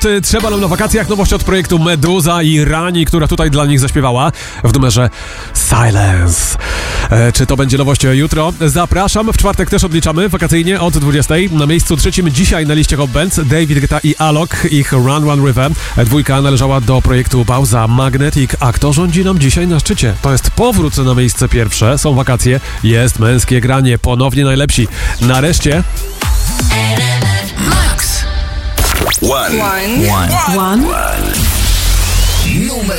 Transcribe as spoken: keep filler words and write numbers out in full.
Trzeba nam na wakacjach. Nowość od projektu Meduza i Rani, która tutaj dla nich zaśpiewała w numerze Silence. E, czy to będzie nowość jutro? Zapraszam. W czwartek też odliczamy wakacyjnie od dwudziestej. Na miejscu trzecim dzisiaj na liście Hot Bands David Guetta i Alok. Ich Run Run River. Dwójka należała do projektu Bauza Magnetic. A kto rządzi nam dzisiaj na szczycie? To jest powrót na miejsce pierwsze. Są wakacje. Jest męskie granie. Ponownie najlepsi. Nareszcie... One. One. One. One.